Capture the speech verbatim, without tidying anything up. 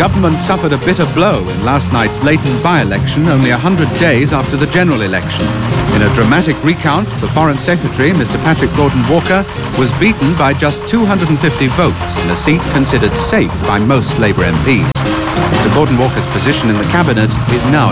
government suffered a bitter blow in last night's latent by-election only one hundred days after the general election. In a dramatic recount, the Foreign Secretary, Mister Patrick Gordon-Walker, was beaten by just two hundred fifty votes in a seat considered safe by most Labour M Ps. Mister Gordon-Walker's position in the Cabinet is now